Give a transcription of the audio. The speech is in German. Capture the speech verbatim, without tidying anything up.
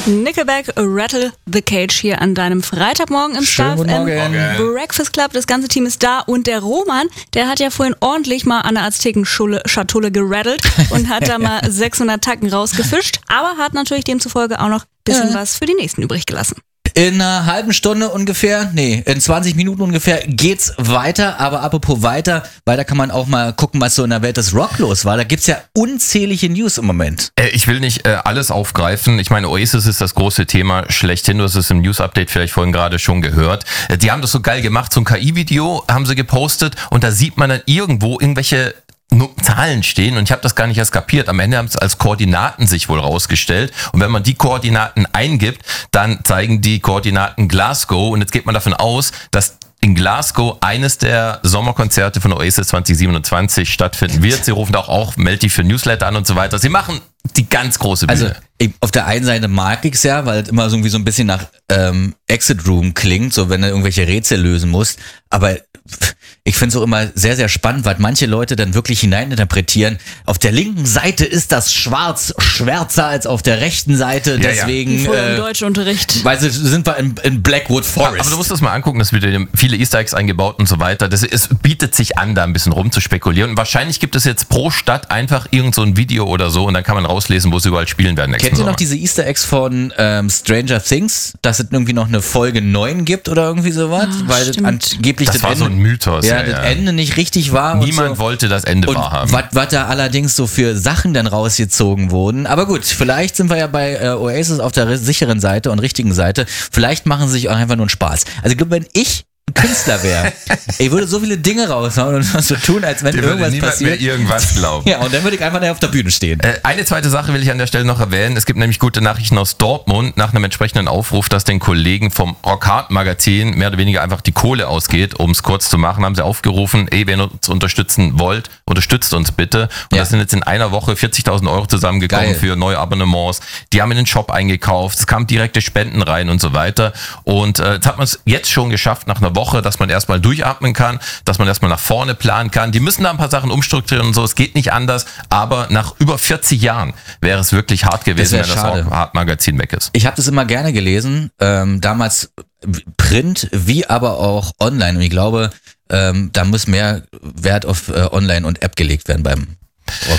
Nickelback, Rattle the Cage hier an deinem Freitagmorgen im Star F M Breakfast Club. Das ganze Team ist da und der Roman, der hat ja vorhin ordentlich mal an der Azteken-Schatulle gerattelt und hat da mal sechshundert Tacken rausgefischt, aber hat natürlich demzufolge auch noch ein bisschen ja. was für die nächsten übrig gelassen. In einer halben Stunde ungefähr, nee, in zwanzig Minuten ungefähr geht's weiter, aber apropos weiter, weiter kann man auch mal gucken, was so in der Welt des Rock los war. Da gibt's ja unzählige News im Moment. Äh, ich will nicht äh, alles aufgreifen. Ich meine, Oasis ist das große Thema schlechthin. Du hast es im News-Update vielleicht vorhin gerade schon gehört. Äh, die haben das so geil gemacht, so ein K I-Video haben sie gepostet und da sieht man dann irgendwo irgendwelche Zahlen stehen und ich habe das gar nicht erst kapiert. Am Ende haben es als Koordinaten sich wohl rausgestellt und wenn man die Koordinaten eingibt, dann zeigen die Koordinaten Glasgow und jetzt geht man davon aus, dass in Glasgow eines der Sommerkonzerte von Oasis zwanzig siebenundzwanzig stattfinden wird. Sie rufen auch auch, meldet die für Newsletter an und so weiter. Sie machen die ganz große Bühne. Also ich, auf der einen Seite mag ich's ja, weil es immer so irgendwie so ein bisschen nach ähm, Exit Room klingt, so wenn du irgendwelche Rätsel lösen musst, aber ich finde es auch immer sehr, sehr spannend, weil manche Leute dann wirklich hineininterpretieren. Auf der linken Seite ist das schwarz schwärzer als auf der rechten Seite, ja, deswegen... Ja. Äh, im Deutschunterricht. Weil sind wir in, in Blackwood Forest. Aber du musst das mal angucken, das wird viele Easter Eggs eingebaut und so weiter. Das, es bietet sich an, da ein bisschen rum zu spekulieren. Und wahrscheinlich gibt es jetzt pro Stadt einfach irgend so ein Video oder so und dann kann man rauslesen, wo sie überall spielen werden. Kennt ihr noch diese Easter Eggs von ähm, Stranger Things, dass es irgendwie noch eine Folge neun gibt oder irgendwie sowas? Ah, weil das angeblich das, das war Ende, so ein Mythos. Ja, ja, das ja. Ende nicht richtig war. Niemand und so. wollte das Ende und wahrhaben. Was, was da allerdings so für Sachen dann rausgezogen wurden. Aber gut, vielleicht sind wir ja bei äh, Oasis auf der sicheren Seite und richtigen Seite. Vielleicht machen sie sich auch einfach nur einen Spaß. Also ich glaube, wenn ich Künstler wäre, ich würde so viele Dinge raushauen und so tun, als wenn Dir irgendwas würde niemand passiert. mehr irgendwas glauben. Ja, und dann würde ich einfach da auf der Bühne stehen. Äh, eine zweite Sache will ich an der Stelle noch erwähnen. Es gibt nämlich gute Nachrichten aus Dortmund nach einem entsprechenden Aufruf, dass den Kollegen vom Rock Hard Magazin mehr oder weniger einfach die Kohle ausgeht. Um es kurz zu machen, haben sie aufgerufen, ey, wenn ihr uns unterstützen wollt, unterstützt uns bitte. Und Ja. das sind jetzt in einer Woche vierzigtausend Euro zusammengekommen Geil. für neue Abonnements. Die haben in den Shop eingekauft, es kamen direkte Spenden rein und so weiter. Und äh, jetzt hat man es jetzt schon geschafft nach einer Woche, dass man erstmal durchatmen kann, dass man erstmal nach vorne planen kann. Die müssen da ein paar Sachen umstrukturieren und so, es geht nicht anders, aber nach über vierzig Jahren wäre es wirklich hart gewesen, wär wenn schade. das Hard-Magazin weg ist. Ich habe das immer gerne gelesen, ähm, damals Print wie aber auch online. Und ich glaube, ähm, da muss mehr Wert auf äh, Online und App gelegt werden beim Rock